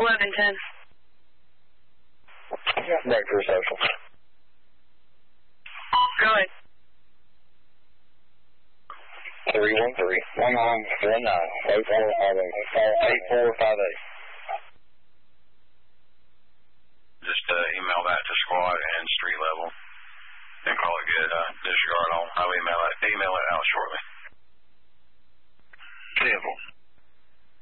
1110. Back to social. Go ahead. 313-1919-8458. Just email that to squad and street level. And call it good. Disregard all. I'll email it out shortly.